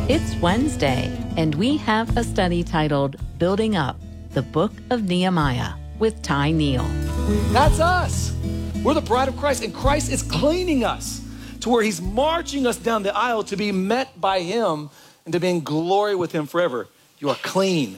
It's Wednesday, and we have a study titled Building Up, the Book of Nehemiah with Ty Neal. That's us. We're the bride of Christ, and Christ is cleaning us to where he's marching us down the aisle to be met by him and to be in glory with him forever. You are clean.